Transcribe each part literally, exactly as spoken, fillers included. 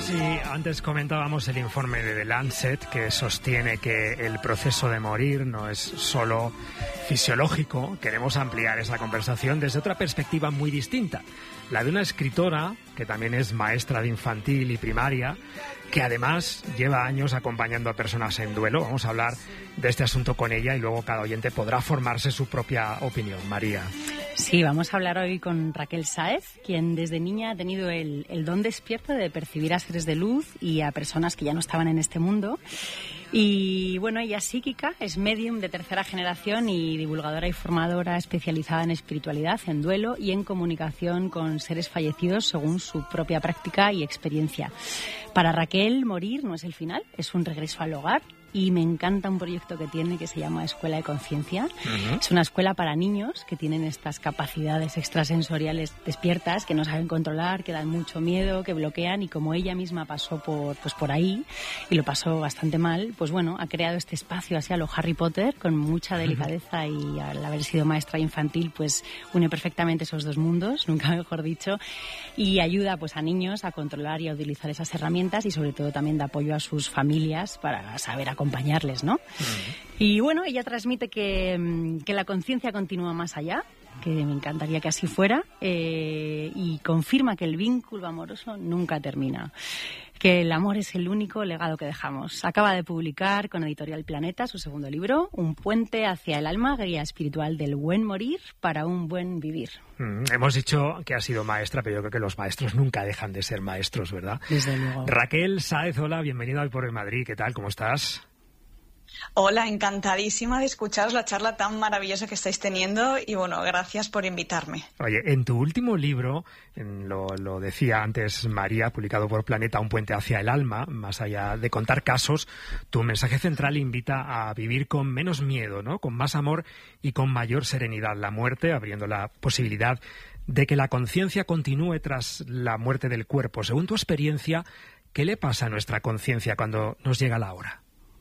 Continuamos y antes comentábamos el informe de The Lancet que sostiene que el proceso de morir no es solo fisiológico. Queremos ampliar esa conversación desde otra perspectiva muy distinta, la de una escritora que también es maestra de infantil y primaria, que además lleva años acompañando a personas en duelo. Vamos a hablar de este asunto con ella y luego cada oyente podrá formarse su propia opinión. María. Sí, vamos a hablar hoy con Raquel Sáez, quien desde niña ha tenido el, el don despierto de percibir a seres de luz y a personas que ya no estaban en este mundo. Y bueno, ella es psíquica, es medium de tercera generación y divulgadora y formadora especializada en espiritualidad, en duelo y en comunicación con seres fallecidos según su propia práctica y experiencia. Para Raquel, morir no es el final, es un regreso al hogar. Y me encanta un proyecto que tiene que se llama Escuela de Conciencia. Uh-huh. Es una escuela para niños que tienen estas capacidades extrasensoriales despiertas, que no saben controlar, que dan mucho miedo, que bloquean, y como ella misma pasó por, pues por ahí y lo pasó bastante mal, pues bueno, ha creado este espacio así a lo Harry Potter con mucha delicadeza. Uh-huh. Y al haber sido maestra infantil pues une perfectamente esos dos mundos, nunca mejor dicho, y ayuda pues a niños a controlar y a utilizar esas herramientas y sobre todo también da apoyo a sus familias para saber acompañar acompañarles, ¿no? Uh-huh. Y bueno, ella transmite que, que la conciencia continúa más allá, que me encantaría que así fuera, eh, y confirma que el vínculo amoroso nunca termina, que el amor es el único legado que dejamos. Acaba de publicar con Editorial Planeta su segundo libro, Un puente hacia el alma, guía espiritual del buen morir para un buen vivir. Mm, hemos dicho que ha sido maestra, pero yo creo que los maestros nunca dejan de ser maestros, ¿verdad? Desde luego. Raquel Sáez, hola, bienvenida hoy por el Madrid. ¿Qué tal? ¿Cómo estás? Hola, encantadísima de escucharos la charla tan maravillosa que estáis teniendo y bueno, gracias por invitarme. Oye, en tu último libro, en lo, lo decía antes María, publicado por Planeta, Un puente hacia el alma, más allá de contar casos, tu mensaje central invita a vivir con menos miedo, ¿no? Con más amor y con mayor serenidad la muerte, abriendo la posibilidad de que la conciencia continúe tras la muerte del cuerpo. Según tu experiencia, ¿qué le pasa a nuestra conciencia cuando nos llega la hora?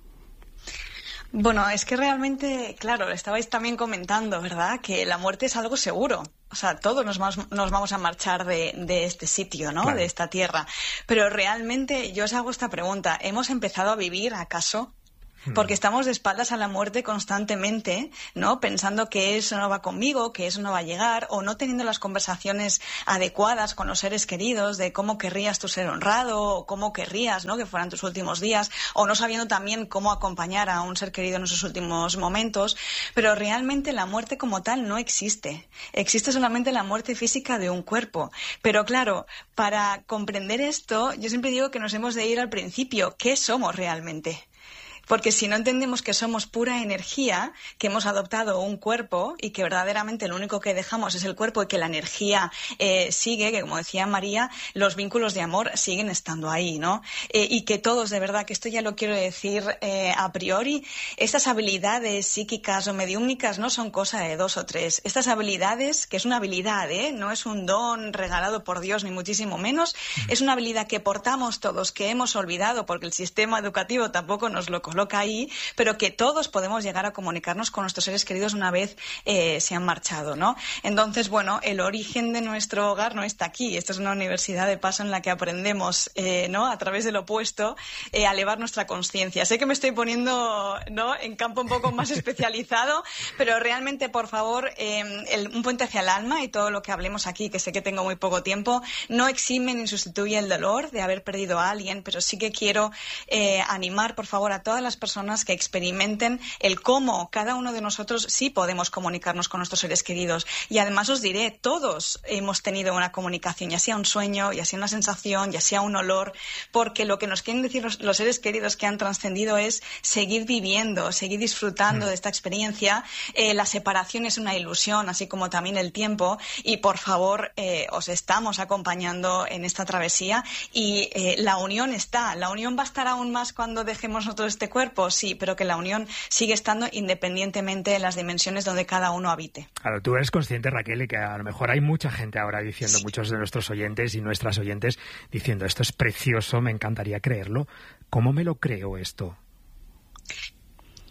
Bueno, es que realmente, claro, estabais también comentando, ¿verdad?, que la muerte es algo seguro. O sea, todos nos vamos, nos vamos a marchar de, de este sitio, ¿no?, claro, de esta tierra. Pero realmente yo os hago esta pregunta. ¿Hemos empezado a vivir, acaso? Porque estamos de espaldas a la muerte constantemente, ¿no? Pensando que eso no va conmigo, que eso no va a llegar, o no teniendo las conversaciones adecuadas con los seres queridos de cómo querrías tú ser honrado, o cómo querrías, ¿no?, que fueran tus últimos días, o no sabiendo también cómo acompañar a un ser querido en esos últimos momentos. Pero realmente la muerte como tal no existe. Existe solamente la muerte física de un cuerpo. Pero claro, para comprender esto, yo siempre digo que nos hemos de ir al principio. ¿Qué somos realmente? Porque si no entendemos que somos pura energía, que hemos adoptado un cuerpo y que verdaderamente lo único que dejamos es el cuerpo y que la energía eh, sigue, que como decía María, los vínculos de amor siguen estando ahí, ¿no? Eh, y que todos, de verdad, que esto ya lo quiero decir eh, a priori, estas habilidades psíquicas o mediúmnicas no son cosa de dos o tres. Estas habilidades, que es una habilidad, ¿eh?, no es un don regalado por Dios, ni muchísimo menos, es una habilidad que portamos todos, que hemos olvidado porque el sistema educativo tampoco nos lo coloca ahí, pero que todos podemos llegar a comunicarnos con nuestros seres queridos una vez eh, se han marchado, ¿no? Entonces, bueno, el origen de nuestro hogar no está aquí. Esto es una universidad de paso en la que aprendemos, eh, ¿no?, a través del opuesto, eh, a elevar nuestra conciencia. Sé que me estoy poniendo, ¿no?, en campo un poco más especializado, pero realmente, por favor, eh, el, un puente hacia el alma y todo lo que hablemos aquí, que sé que tengo muy poco tiempo, no exime ni sustituye el dolor de haber perdido a alguien, pero sí que quiero eh, animar, por favor, a todas las personas que experimenten el cómo cada uno de nosotros sí podemos comunicarnos con nuestros seres queridos. Y además os diré, todos hemos tenido una comunicación, ya sea un sueño, ya sea una sensación, ya sea un olor, porque lo que nos quieren decir los, los seres queridos que han trascendido es seguir viviendo, seguir disfrutando mm. de esta experiencia. Eh, la separación es una ilusión, así como también el tiempo, y por favor, eh, os estamos acompañando en esta travesía y eh, la unión está. La unión va a estar aún más cuando dejemos nosotros este cuerpo, sí, pero que la unión sigue estando independientemente de las dimensiones donde cada uno habite. Claro, tú eres consciente, Raquel, y que a lo mejor hay mucha gente ahora diciendo, sí, muchos de nuestros oyentes y nuestras oyentes diciendo, esto es precioso, me encantaría creerlo. ¿Cómo me lo creo esto?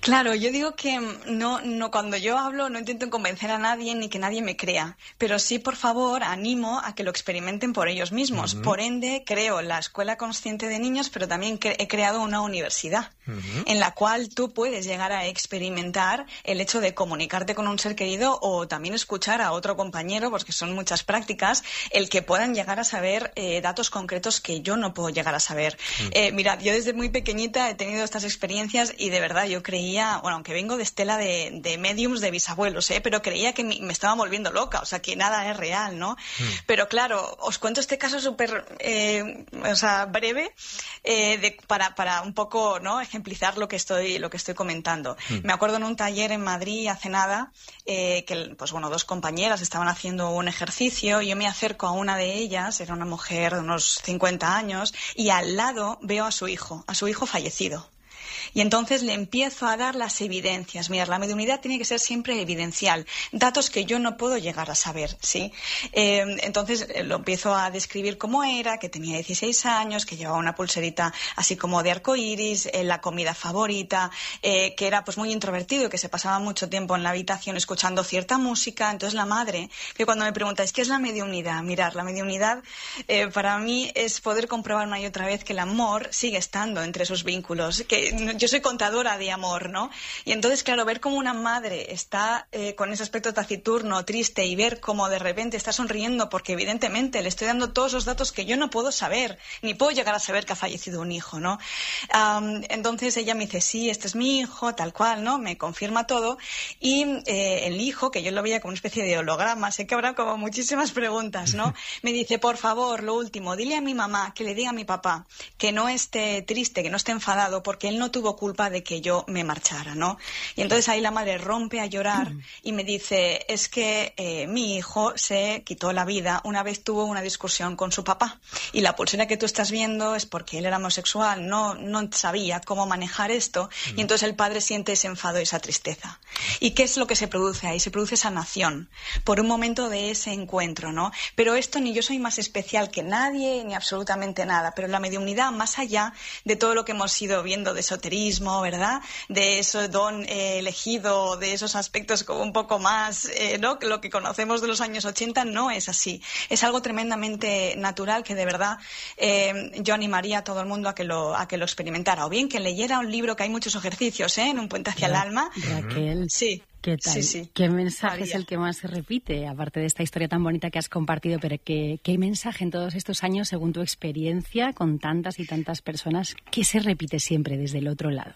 Claro, yo digo que no, no, cuando yo hablo no intento convencer a nadie ni que nadie me crea, pero sí, por favor, animo a que lo experimenten por ellos mismos. Uh-huh. Por ende, creo la Escuela Consciente de Niños, pero también cre- he creado una universidad uh-huh. en la cual tú puedes llegar a experimentar el hecho de comunicarte con un ser querido o también escuchar a otro compañero, porque son muchas prácticas, el que puedan llegar a saber eh, datos concretos que yo no puedo llegar a saber. Uh-huh. Eh, mirad, yo desde muy pequeñita he tenido estas experiencias y de verdad yo creí bueno, aunque vengo de estela de, de mediums de bisabuelos, ¿eh? Pero creía que me, me estaba volviendo loca, o sea, que nada es real, ¿no? Mm. Pero claro, os cuento este caso súper, eh, o sea, breve, eh, de, para, para un poco, ¿no?, ejemplizar lo que estoy, lo que estoy comentando. Mm. Me acuerdo en un taller en Madrid hace nada, eh, que, pues bueno, dos compañeras estaban haciendo un ejercicio y yo me acerco a una de ellas, era una mujer de unos cincuenta años, y al lado veo a su hijo, a su hijo fallecido. Y entonces le empiezo a dar las evidencias. Mirad, la mediunidad tiene que ser siempre evidencial. Datos que yo no puedo llegar a saber, ¿sí? Eh, entonces eh, lo empiezo a describir cómo era, que tenía dieciséis años, que llevaba una pulserita así como de arcoíris, eh, la comida favorita, eh, que era pues muy introvertido y que se pasaba mucho tiempo en la habitación escuchando cierta música. Entonces la madre, que cuando me preguntáis ¿qué es la mediunidad? Mirad, la mediunidad eh, para mí es poder comprobar una y otra vez que el amor sigue estando entre esos vínculos, que yo soy contadora de amor, ¿no? Y entonces, claro, ver cómo una madre está eh, con ese aspecto taciturno, triste, y ver cómo de repente está sonriendo porque evidentemente le estoy dando todos los datos que yo no puedo saber, ni puedo llegar a saber que ha fallecido un hijo, ¿no? Um, entonces ella me dice, sí, este es mi hijo, tal cual, ¿no? Me confirma todo. Y eh, el hijo, que yo lo veía como una especie de holograma, sé que habrá como muchísimas preguntas, ¿no? Me dice, por favor, lo último, dile a mi mamá, que le diga a mi papá, que no esté triste, que no esté enfadado, porque él no tuvo culpa de que yo me marchara, ¿no? Y entonces ahí la madre rompe a llorar y me dice, es que eh, mi hijo se quitó la vida una vez tuvo una discusión con su papá y la pulsera que tú estás viendo es porque él era homosexual, no, no sabía cómo manejar esto y entonces el padre siente ese enfado y esa tristeza. ¿Y qué es lo que se produce ahí? Se produce sanación por un momento de ese encuentro, ¿no? Pero esto ni yo soy más especial que nadie ni absolutamente nada, pero la mediunidad, más allá de todo lo que hemos ido viendo de esoterismo, ¿verdad? De ese don eh, elegido, de esos aspectos como un poco más, eh, ¿no? Lo que conocemos de los años ochenta no es así. Es algo tremendamente natural que de verdad eh, yo animaría a todo el mundo a que lo a que lo experimentara. O bien que leyera un libro, que hay muchos ejercicios, ¿eh? En un puente hacia Ra- el alma. Raquel. Sí. ¿Qué tal? Sí, sí. ¿Qué mensaje María. es el que más se repite, aparte de esta historia tan bonita que has compartido, pero qué, qué mensaje en todos estos años, según tu experiencia, con tantas y tantas personas, qué se repite siempre desde el otro lado?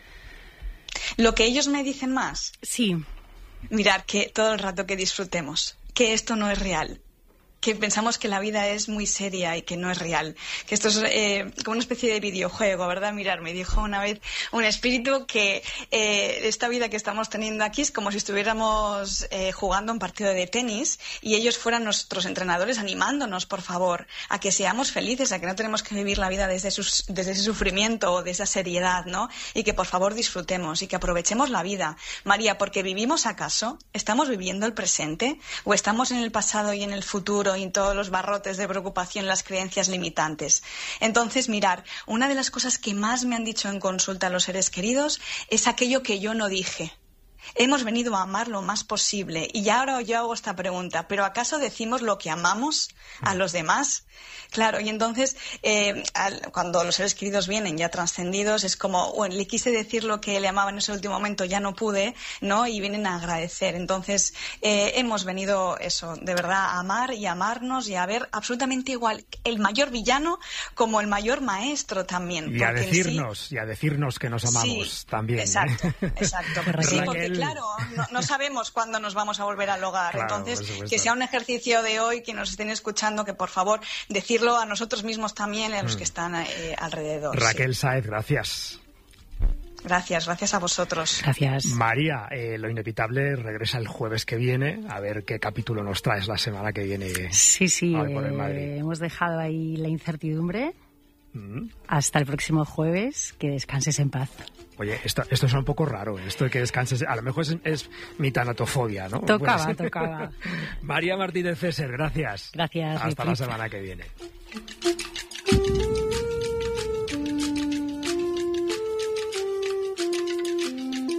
Lo que ellos me dicen más. Sí. Mirar que todo el rato que disfrutemos, que esto no es real, que pensamos que la vida es muy seria y que no es real, que esto es eh, como una especie de videojuego, ¿verdad? Mirar, me dijo una vez un espíritu que eh, esta vida que estamos teniendo aquí es como si estuviéramos eh, jugando un partido de tenis y ellos fueran nuestros entrenadores animándonos, por favor, a que seamos felices, a que no tenemos que vivir la vida desde, sus, desde ese sufrimiento o de esa seriedad, ¿no? Y que por favor disfrutemos y que aprovechemos la vida. María, ¿porque vivimos acaso? ¿Estamos viviendo el presente? ¿O estamos en el pasado y en el futuro? Y todos los barrotes de preocupación, las creencias limitantes. Entonces, mirar, una de las cosas que más me han dicho en consulta a los seres queridos es aquello que yo no dije. Hemos venido a amar lo más posible. Y ahora yo hago esta pregunta, ¿pero acaso decimos lo que amamos a los demás? Claro, y entonces eh, al, cuando los seres queridos vienen ya trascendidos, es como, bueno, le quise decir lo que le amaba en ese último momento, ya no pude, ¿no? Y vienen a agradecer. Entonces, eh, hemos venido, eso, de verdad, a amar y a amarnos y a ver absolutamente igual el mayor villano como el mayor maestro también. Y a decirnos, sí, y a decirnos que nos amamos sí, también. Exacto, ¿eh? exacto. Sí, porque claro, no, no sabemos cuándo nos vamos a volver al hogar. Claro, entonces, que sea un ejercicio de hoy, que nos estén escuchando, que por favor decirlo a nosotros mismos también y a los mm. que están eh, alrededor. Raquel sí. Sáez, gracias. Gracias, gracias a vosotros. Gracias. María, eh, Lo Inevitable regresa el jueves que viene, a ver qué capítulo nos traes la semana que viene. Sí, sí, eh, hemos dejado ahí la incertidumbre. Mm. Hasta el próximo jueves, que descanses en paz. Oye, esto, esto es un poco raro, esto de que descanses, a lo mejor es, es mi tanatofobia, ¿no? Tocaba, pues, tocaba. María Martínez Fesser, gracias. Gracias. Hasta la semana que viene.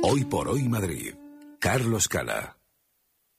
Hoy por hoy Madrid. Carlos Cala.